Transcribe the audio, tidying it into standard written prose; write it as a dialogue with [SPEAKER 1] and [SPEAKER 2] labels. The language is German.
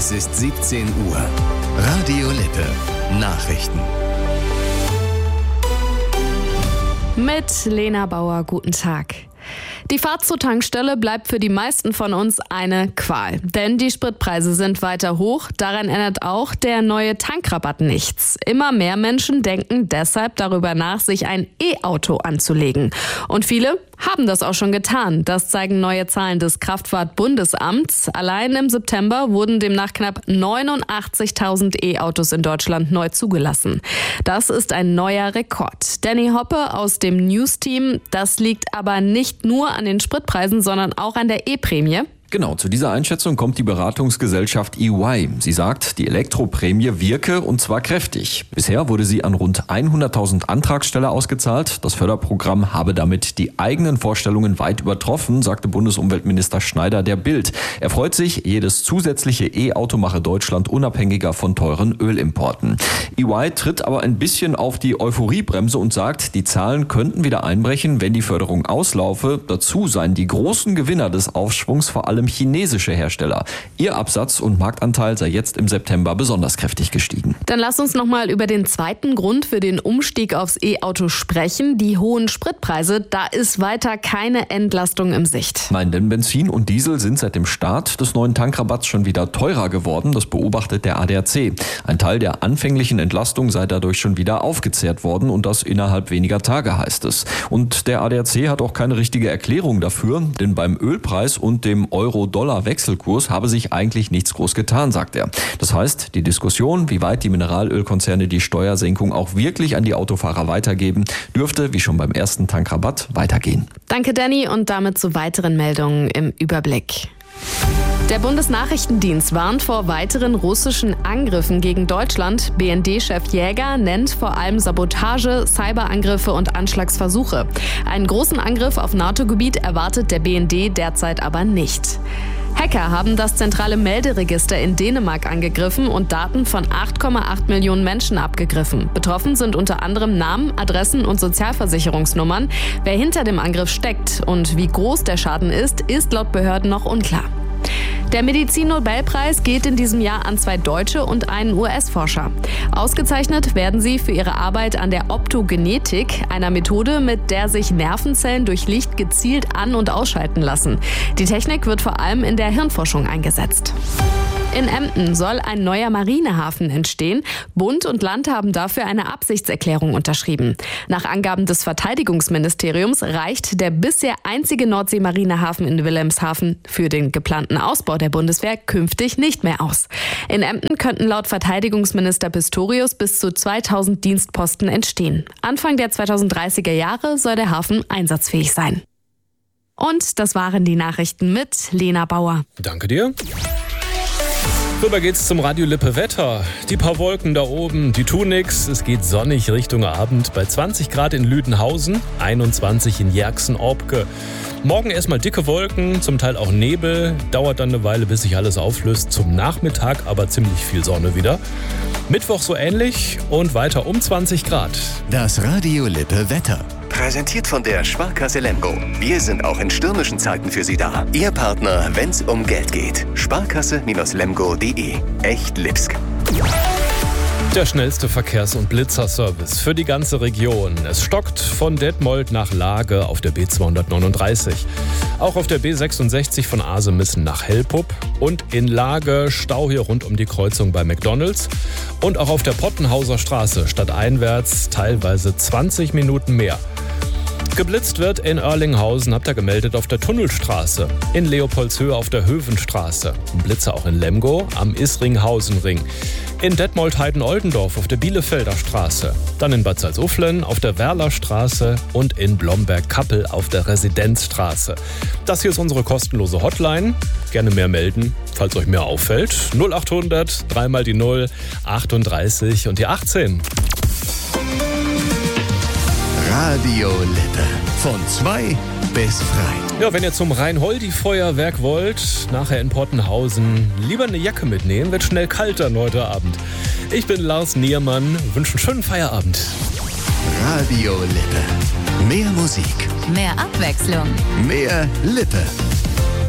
[SPEAKER 1] Es ist 17 Uhr. Radio Lippe. Nachrichten.
[SPEAKER 2] Mit Lena Bauer, guten Tag. Die Fahrt zur Tankstelle bleibt für die meisten von uns eine Qual. Denn die Spritpreise sind weiter hoch. Daran ändert auch der neue Tankrabatt nichts. Immer mehr Menschen denken deshalb darüber nach, sich ein E-Auto anzulegen. Und viele haben das auch schon getan. Das zeigen neue Zahlen des Kraftfahrtbundesamts. Allein im September wurden demnach knapp 89.000 E-Autos in Deutschland neu zugelassen. Das ist ein neuer Rekord. Danny Hoppe aus dem News-Team. Das liegt aber nicht nur an den Spritpreisen, sondern auch an der E-Prämie.
[SPEAKER 3] Genau, zu dieser Einschätzung kommt die Beratungsgesellschaft EY. Sie sagt, die Elektroprämie wirke und zwar kräftig. Bisher wurde sie an rund 100.000 Antragsteller ausgezahlt. Das Förderprogramm habe damit die eigenen Vorstellungen weit übertroffen, sagte Bundesumweltminister Schneider der Bild. Er freut sich, jedes zusätzliche E-Auto mache Deutschland unabhängiger von teuren Ölimporten. EY tritt aber ein bisschen auf die Euphoriebremse und sagt, die Zahlen könnten wieder einbrechen, wenn die Förderung auslaufe. Dazu seien die großen Gewinner des Aufschwungs vor allem chinesische Hersteller. Ihr Absatz und Marktanteil sei jetzt im September besonders kräftig gestiegen.
[SPEAKER 2] Dann lass uns nochmal über den zweiten Grund für den Umstieg aufs E-Auto sprechen. Die hohen Spritpreise, da ist weiter keine Entlastung in Sicht.
[SPEAKER 3] Nein, denn Benzin und Diesel sind seit dem Start des neuen Tankrabatts schon wieder teurer geworden. Das beobachtet der ADAC. Ein Teil der anfänglichen Entlastung sei dadurch schon wieder aufgezehrt worden und das innerhalb weniger Tage, heißt es. Und der ADAC hat auch keine richtige Erklärung dafür, denn beim Ölpreis und dem Euro-Dollar-Wechselkurs habe sich eigentlich nichts groß getan, sagt er. Das heißt, die Diskussion, wie weit die Mineralölkonzerne die Steuersenkung auch wirklich an die Autofahrer weitergeben, dürfte, wie schon beim ersten Tankrabatt, weitergehen.
[SPEAKER 2] Danke, Danny, und damit zu weiteren Meldungen im Überblick. Der Bundesnachrichtendienst warnt vor weiteren russischen Angriffen gegen Deutschland. BND-Chef Jäger nennt vor allem Sabotage, Cyberangriffe und Anschlagsversuche. Einen großen Angriff auf NATO-Gebiet erwartet der BND derzeit aber nicht. Hacker haben das zentrale Melderegister in Dänemark angegriffen und Daten von 8,8 Millionen Menschen abgegriffen. Betroffen sind unter anderem Namen, Adressen und Sozialversicherungsnummern. Wer hinter dem Angriff steckt und wie groß der Schaden ist laut Behörden noch unklar. Der Medizin-Nobelpreis geht in diesem Jahr an 2 Deutsche und einen US-Forscher. Ausgezeichnet werden sie für ihre Arbeit an der Optogenetik, einer Methode, mit der sich Nervenzellen durch Licht gezielt an- und ausschalten lassen. Die Technik wird vor allem in der Hirnforschung eingesetzt. In Emden soll ein neuer Marinehafen entstehen. Bund und Land haben dafür eine Absichtserklärung unterschrieben. Nach Angaben des Verteidigungsministeriums reicht der bisher einzige Nordsee-Marinehafen in Wilhelmshaven für den geplanten Ausbau der Bundeswehr künftig nicht mehr aus. In Emden könnten laut Verteidigungsminister Pistorius bis zu 2000 Dienstposten entstehen. Anfang der 2030er Jahre soll der Hafen einsatzfähig sein. Und das waren die Nachrichten mit Lena Bauer.
[SPEAKER 4] Danke dir. Rüber geht's zum Radio Lippe Wetter. Die paar Wolken da oben, die tun nix. Es geht sonnig Richtung Abend bei 20 Grad in Lüdenhausen, 21 in Jerxen-Obke. Morgen erstmal dicke Wolken, zum Teil auch Nebel. Dauert dann eine Weile, bis sich alles auflöst. Zum Nachmittag aber ziemlich viel Sonne wieder. Mittwoch so ähnlich und weiter um 20 Grad.
[SPEAKER 1] Das Radio Lippe Wetter. Präsentiert von der Sparkasse Lemgo. Wir sind auch in stürmischen Zeiten für Sie da. Ihr Partner, wenn's um Geld geht. Sparkasse-lemgo.de. Echt Lipsk.
[SPEAKER 4] Der schnellste Verkehrs- und Blitzerservice für die ganze Region. Es stockt von Detmold nach Lage auf der B239. Auch auf der B66 von Asemissen nach Helpup. Und in Lage Stau hier rund um die Kreuzung bei McDonald's. Und auch auf der Pottenhauser Straße stadteinwärts teilweise 20 Minuten mehr. Geblitzt wird in Oerlinghausen, habt ihr gemeldet, auf der Tunnelstraße. In Leopoldshöhe auf der Hövenstraße. Blitze auch in Lemgo am Isringhausenring. In Detmold-Heiden-Oldendorf auf der Bielefelder Straße. Dann in Bad Salzuflen auf der Werlerstraße und in Blomberg-Kappel auf der Residenzstraße. Das hier ist unsere kostenlose Hotline. Gerne mehr melden, falls euch mehr auffällt. 0800 3 mal die 0 38 und die 18.
[SPEAKER 1] Radio Lippe. Von 2 bis 3.
[SPEAKER 4] Ja, wenn ihr zum Rheinholdi-Feuerwerk wollt, nachher in Pottenhausen, lieber eine Jacke mitnehmen, wird schnell kalt dann heute Abend. Ich bin Lars Niermann, wünsche einen schönen Feierabend.
[SPEAKER 1] Radio Lippe. Mehr Musik.
[SPEAKER 5] Mehr Abwechslung.
[SPEAKER 1] Mehr Lippe.